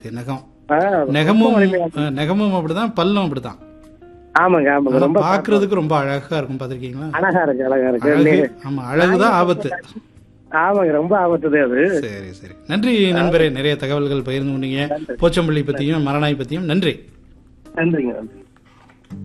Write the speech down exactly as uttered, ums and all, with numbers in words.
நகம் ஆ, நெகமும் ரொம்ப அருமையா ஆ, நெகமும் அப்படிதான், பல்லும் அப்படிதான். ஆமாங்க ஆமாங்க ஆனா ரொம்ப பாக்குறதுக்கு ரொம்ப அழகா இருக்கும், பாத்திருக்கீங்களா? அழகா இருக்கு அழகா இருக்கு அழகு. நே- ஆமா, அழகுதான் ஆபத்து. ஆமாங்க ரொம்ப ஆபத்துது அது. சரி சரி, நன்றி நண்பரே, நிறைய தகவல்கள் பகிர்ந்து கொண்டீங்க. நன்றி போச்சம்பள்ளி பத்தியும் மரநாய் பத்தியும். நன்றி. நன்றிங்க நன்றி.